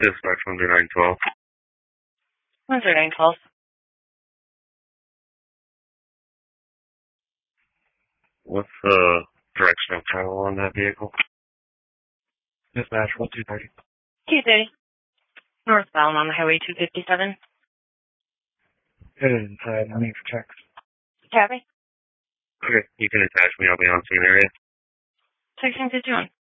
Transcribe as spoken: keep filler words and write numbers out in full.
Dispatch one zero nine twelve. one zero nine twelve. What's the direction of travel on that vehicle? Dispatch one two thirty. two thirty. Northbound on the Highway two fifty-seven. Headed inside. I'm waiting for checks. Copy. Okay, you can attach me. I'll be on scene area. sixteen fifty-one.